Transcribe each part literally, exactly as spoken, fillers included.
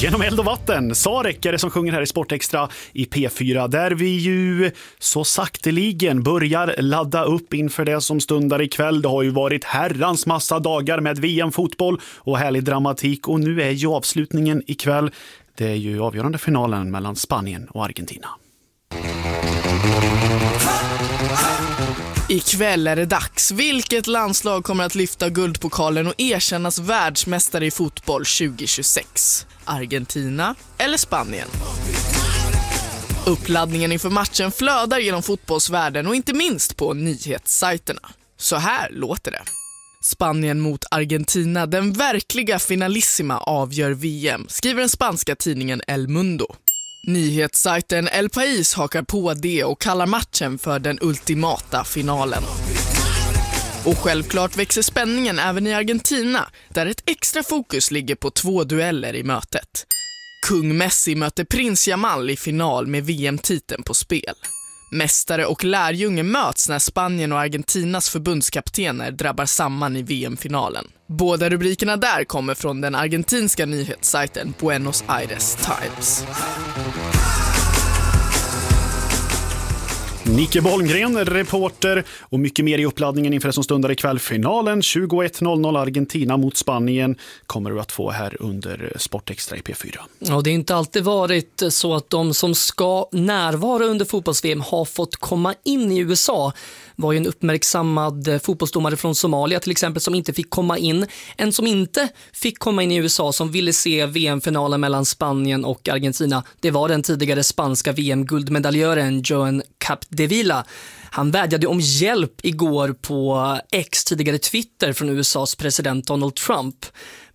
Genom eld och vatten, Sarek är det som sjunger här i Sportextra i P fyra, där vi ju så sakteligen börjar ladda upp inför det som stundar ikväll. Det har ju varit herrans massa dagar med V M-fotboll och härlig dramatik, och nu är ju avslutningen ikväll. Det är ju avgörande finalen mellan Spanien och Argentina. Ikväll är det dags. Vilket landslag kommer att lyfta guldpokalen och erkännas världsmästare i fotboll tjugo tjugosex? Argentina eller Spanien? Uppladdningen inför matchen flödar genom fotbollsvärlden och inte minst på nyhetssajterna. Så här låter det. Spanien mot Argentina, den verkliga finalissima avgör V M, skriver den spanska tidningen El Mundo. Nyhetssajten El País hakar på det och kallar matchen för den ultimata finalen. Och självklart växer spänningen även i Argentina, där ett extra fokus ligger på två dueller i mötet. Kung Messi möter prins Jamal i final med V M-titeln på spel. Mästare och lärjunge möts när Spanien och Argentinas förbundskaptener drabbar samman i V M-finalen. Båda rubrikerna där kommer från den argentinska nyhetssajten Buenos Aires Times. Nicke Bolmgren, reporter, och mycket mer i uppladdningen inför det som stundar ikväll. Finalen tjugoett noll noll Argentina mot Spanien kommer du att få här under Sportextra i P fyra. Ja, det är inte alltid varit så att de som ska närvara under fotbolls-V M har fått komma in i U S A. Det var ju en uppmärksammad fotbollsdomare från Somalia till exempel som inte fick komma in. En som inte fick komma in i U S A som ville se V M-finalen mellan Spanien och Argentina, det var den tidigare spanska V M-guldmedaljören Joan Capdevila. Han vädjade om hjälp igår på X, tidigare Twitter, från U S A:s president Donald Trump.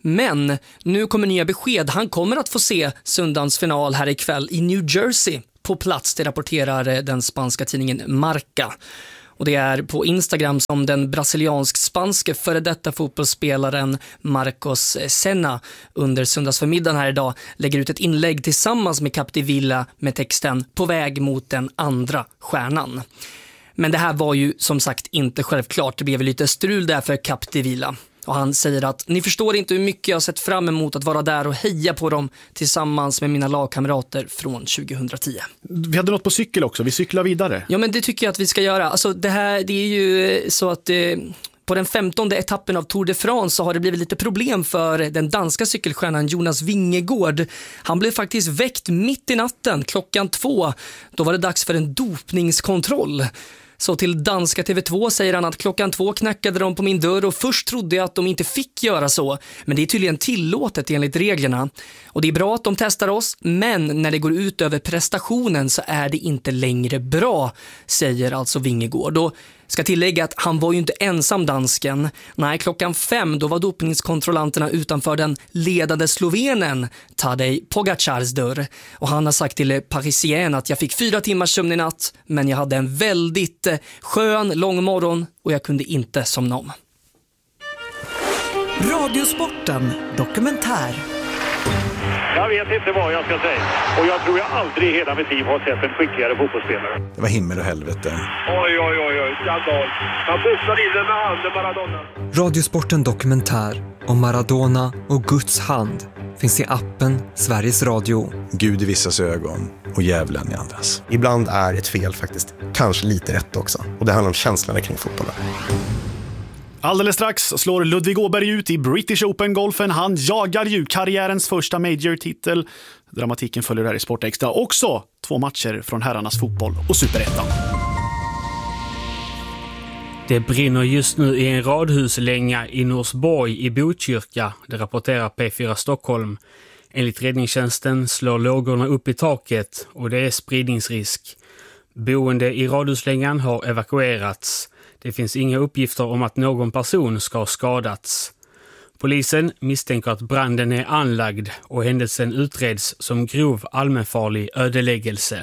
Men nu kommer nya besked. Han kommer att få se söndagens final här ikväll i New Jersey på plats, det rapporterar den spanska tidningen Marca. Och det är på Instagram som den brasiliansk-spanske före detta fotbollsspelaren Marcos Senna under söndagsförmiddagen här idag lägger ut ett inlägg tillsammans med Capdevila med texten "På väg mot den andra stjärnan". Men det här var ju som sagt inte självklart. Det blev lite strul där för Capdevila. Och han säger att ni förstår inte hur mycket jag har sett fram emot att vara där och heja på dem tillsammans med mina lagkamrater från tjugohundratio. Vi hade något på cykel också, vi cyklar vidare. Ja, men det tycker jag att vi ska göra. Alltså det här, det är ju så att eh, på den femtonde etappen av Tour de France så har det blivit lite problem för den danska cykelstjärnan Jonas Vingegaard. Han blev faktiskt väckt mitt i natten klockan två. Då var det dags för en dopningskontroll. Så till danska T V två säger han att klockan två knackade de på min dörr och först trodde jag att de inte fick göra så. Men det är tydligen tillåtet enligt reglerna. Och det är bra att de testar oss, men när det går ut över prestationen så är det inte längre bra, säger alltså Vingegaard. Och ska tillägga att han var ju inte ensam dansken. Nej, klockan fem då var dopningskontrollanterna utanför den ledande slovenen Tadej Pogacars dörr. Och han har sagt till Parisien att jag fick fyra timmars sömn i natt, men jag hade en väldigt skön, lång morgon och jag kunde inte somna om. Radiosporten dokumentär. Jag vet inte vad jag ska säga. Och jag tror jag aldrig i hela mitt liv har sett en skickligare fotbollsspelare. Det var himmel och helvete. Oj, oj, oj, oj. Skandal. Han pussade in den med handen, Maradona. Radiosporten dokumentär om Maradona och Guds hand finns i appen Sveriges Radio. Gud i vissas ögon och djävulen i andras. Ibland är ett fel faktiskt kanske lite rätt också. Och det handlar om känslorna kring fotbollen. Alldeles strax slår Ludvig Åberg ut i British Open-golfen. Han jagar ju karriärens första major-titel. Dramatiken följer här i Sportextra. Också två matcher från herrarnas fotboll och Superettan. Det brinner just nu i en radhuslänga i Norsborg i Botkyrka. Det rapporterar P fyra Stockholm. Enligt räddningstjänsten slår lågorna upp i taket och det är spridningsrisk. Boende i radhuslängan har evakuerats. Det finns inga uppgifter om att någon person ska ha skadats. Polisen misstänker att branden är anlagd och händelsen utreds som grov allmänfarlig ödeläggelse.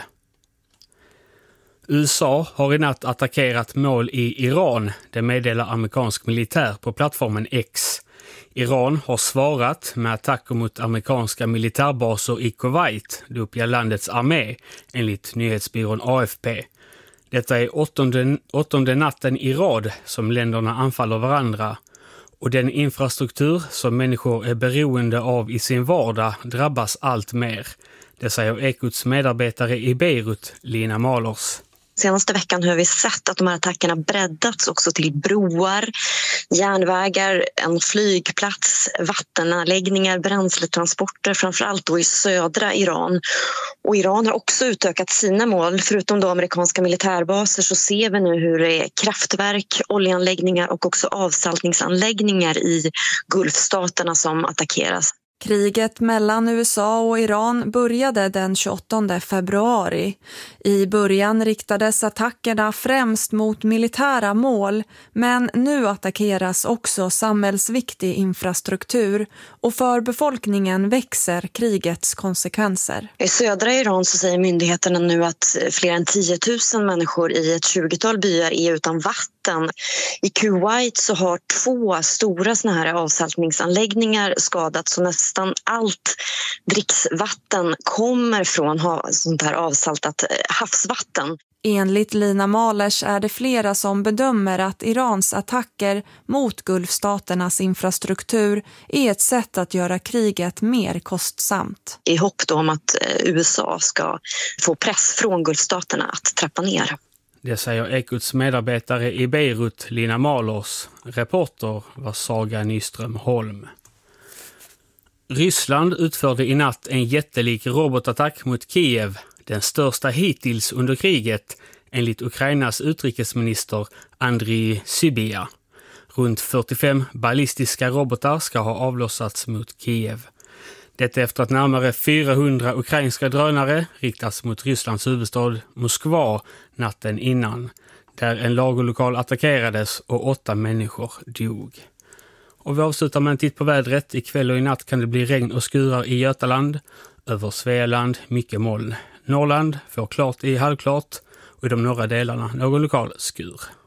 U S A har i natt attackerat mål i Iran, det meddelar amerikansk militär på plattformen X. Iran har svarat med attacker mot amerikanska militärbaser i Kuwait, det uppger landets armé, enligt nyhetsbyrån A F P. Detta är åttonde, åttonde natten i rad som länderna anfaller varandra Och den infrastruktur som människor är beroende av i sin vardag drabbas allt mer. Det säger Ekots medarbetare i Beirut, Lina Malers. Senaste veckan har vi sett att de här attackerna breddats också till broar, järnvägar, en flygplats, vattenanläggningar, bränsletransporter, framförallt då i södra Iran. Och Iran har också utökat sina mål. Förutom då amerikanska militärbaser så ser vi nu hur det är kraftverk, oljeanläggningar och också avsaltningsanläggningar i Gulfstaterna som attackeras. Kriget mellan U S A och Iran började den tjugoåttonde februari. I början riktades attackerna främst mot militära mål, men nu attackeras också samhällsviktig infrastruktur och för befolkningen växer krigets konsekvenser. I södra Iran så säger myndigheterna nu att fler än tio tusen människor i ett tjugotal byar är utan vatten. I Kuwait så har två stora såna här avsaltningsanläggningar skadats, så nästan allt dricksvatten kommer från sånt här avsaltat havsvatten. Enligt Lina Malers är det flera som bedömer att Irans attacker mot Gulfstaternas infrastruktur är ett sätt att göra kriget mer kostsamt. I hopp då om att U S A ska få press från Gulfstaterna att trappa ner. Det säger Ekots medarbetare i Beirut, Lina Malers. Reporter var Saga Nyström Holm. Ryssland utförde i natt en jättelik robotattack mot Kiev, den största hittills under kriget, enligt Ukrainas utrikesminister Andriy Sybiha. Runt fyrtiofem ballistiska robotar ska ha avlossats mot Kiev. Detta efter att närmare fyrahundra ukrainska drönare riktats mot Rysslands huvudstad Moskva natten innan, där en lagerlokal attackerades och åtta människor dog. Och vi avslutar med en titt på vädret. Ikväll och i natt kan det bli regn och skurar i Götaland. Över Svealand mycket moln. Norrland får klart i halvklart och i de norra delarna någon lokal skur.